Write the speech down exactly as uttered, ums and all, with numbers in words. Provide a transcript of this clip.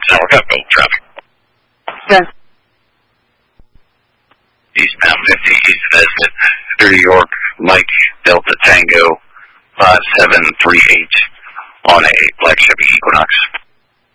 San Francisco traffic. Yes. Eastbound fifty, east of Esmond, through New York, Mike Delta Tango five seven three eight on a Black Chevy Equinox.